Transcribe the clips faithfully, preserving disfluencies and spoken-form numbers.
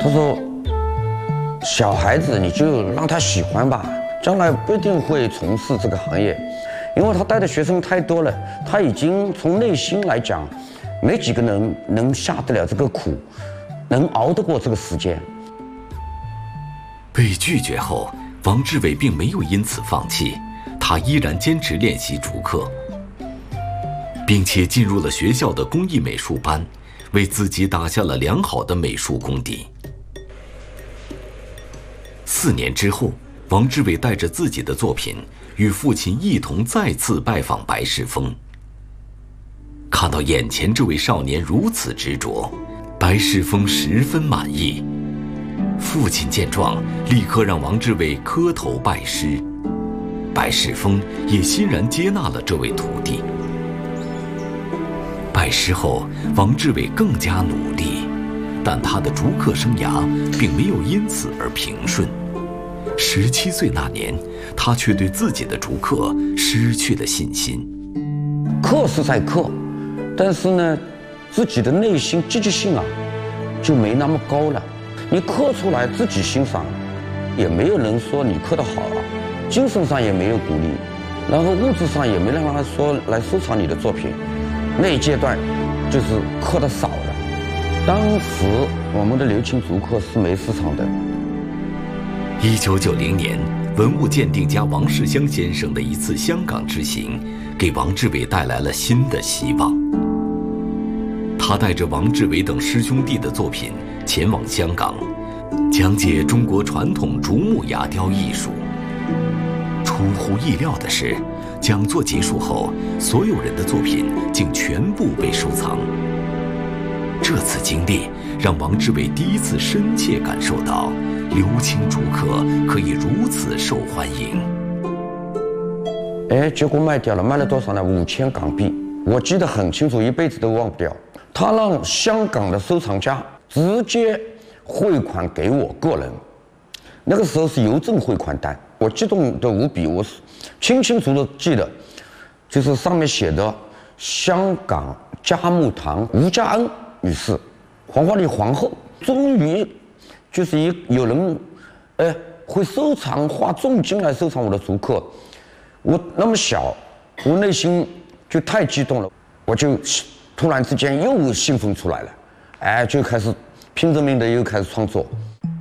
他说：“小孩子你就让他喜欢吧，将来不一定会从事这个行业，因为他带的学生太多了，他已经从内心来讲，没几个人能下得了这个苦，能熬得过这个时间。” 被拒绝后，王志伟并没有因此放弃，他依然坚持练习竹刻，并且进入了学校的工艺美术班，为自己打下了良好的美术功底。四年之后，王志伟带着自己的作品，与父亲一同再次拜访白世峰。看到眼前这位少年如此执着，白世峰十分满意。父亲见状，立刻让王志伟磕头拜师。白世峰也欣然接纳了这位徒弟。拜师后，王志伟更加努力，但他的竹刻生涯并没有因此而平顺。十七岁那年，他却对自己的竹刻失去了信心。 刻是在刻，但是呢，自己的内心积极性啊，就没那么高了。你刻出来自己欣赏，也没有人说你刻得好啊，精神上也没有鼓励，然后物质上也没让他说来收藏你的作品。那一阶段就是刻得少了。当时我们的流行竹刻是没市场的。 一九九零年，文物鉴定家王世襄先生的一次香港之行，给王志伟带来了新的希望。他带着王志伟等师兄弟的作品前往香港，讲解中国传统竹木牙雕艺术。出乎意料的是，讲座结束后，所有人的作品竟全部被收藏。这次经历让王志伟第一次深切感受到流青竹刻可以如此受欢迎。 哎，结果卖掉了，卖了多少呢？五千港币，我记得很清楚，一辈子都忘不掉。他让香港的收藏家直接汇款给我个人，那个时候是邮政汇款单，我激动得无比，我清清楚楚记得，就是上面写的香港嘉木堂吴家恩女士，黄花梨皇后，终于就是一有人，哎，会收藏，花重金来收藏我的竹刻。我那么小，我内心就太激动了，我就突然之间又兴奋出来了，哎，就开始拼着命的又开始创作。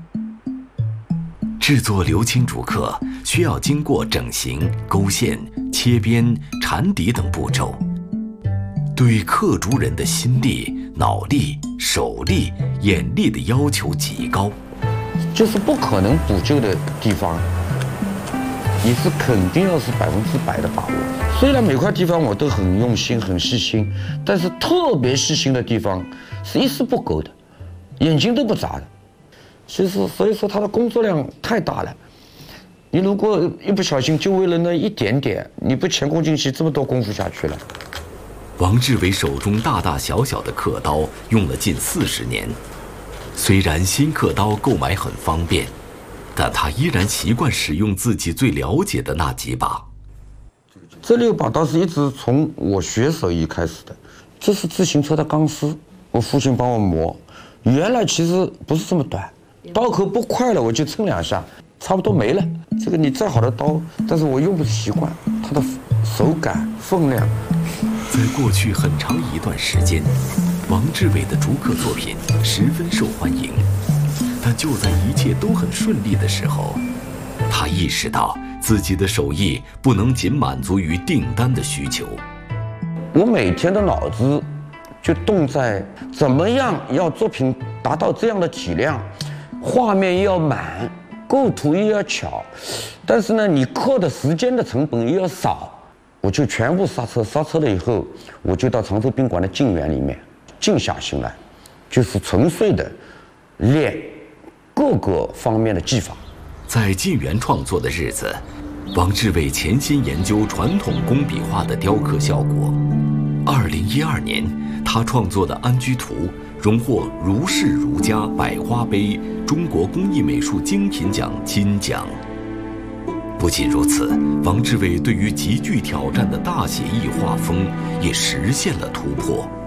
制作流青竹刻需要经过整形、勾线、切边、缠底等步骤，对刻竹人的心力、脑力、手力、眼力的要求极高， 就是不可能补救的地方，你是肯定要是百分之百的把握。虽然每块地方我都很用心、很细心，但是特别细心的地方是一丝不苟的，眼睛都不眨的。其实，所以说他的工作量太大了。你如果一不小心就为了那一点点，你不前功尽弃，这么多功夫下去了。 王志伟手中大大小小的刻刀用了近四十年，虽然新刻刀购买很方便，但他依然习惯使用自己最了解的那几把。 这六把刀是一直从我学手艺开始的。这是自行车的钢丝，我父亲帮我磨。原来其实不是这么短，刀口不快了我就蹭两下，差不多没了。这个你再好的刀，但是我用不习惯，它的手感、分量。 在过去很长一段时间，王志伟的竹刻作品十分受欢迎，但就在一切都很顺利的时候，他意识到自己的手艺不能仅满足于订单的需求。 我每天的脑子就动在怎么样要作品达到这样的体量，画面又要满，构图又要巧，但是呢，你刻的时间的成本又要少，我就全部刹车。刹车了以后，我就到常州宾馆的静园里面静下心来，就是纯粹的练各个方面的技法。 在静园创作的日子，王志伟潜心研究传统工笔画的雕刻效果。二零一二年，他创作的《安居图》荣获如是如家百花杯中国工艺美术精品奖金奖。不仅如此，王志伟对于极具挑战的大写意画风也实现了突破。